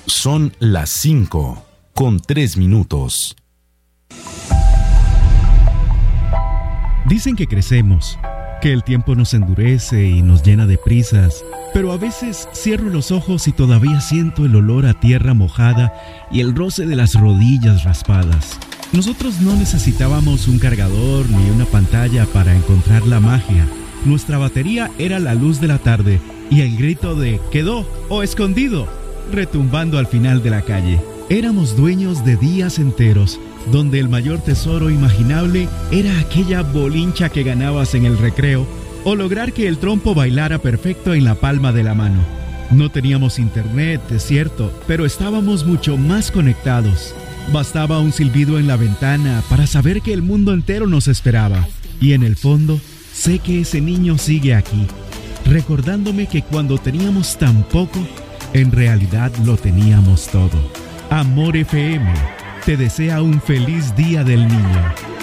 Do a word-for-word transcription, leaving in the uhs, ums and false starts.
Son las cinco, con tres minutos. Dicen que crecemos, que el tiempo nos endurece y nos llena de prisas, pero a veces cierro los ojos y todavía siento el olor a tierra mojada y el roce de las rodillas raspadas. Nosotros no necesitábamos un cargador ni una pantalla para encontrar la magia. Nuestra batería era la luz de la tarde y el grito de «quedó» o «escondido» retumbando al final de la calle. Éramos dueños de días enteros, donde el mayor tesoro imaginable era aquella bolincha que ganabas en el recreo o lograr que el trompo bailara perfecto en la palma de la mano. No teníamos internet, es cierto, pero estábamos mucho más conectados. Bastaba un silbido en la ventana para saber que el mundo entero nos esperaba. Y en el fondo, sé que ese niño sigue aquí, recordándome que cuando teníamos tan poco, en realidad lo teníamos todo. Amor F M te desea un feliz Día del Niño.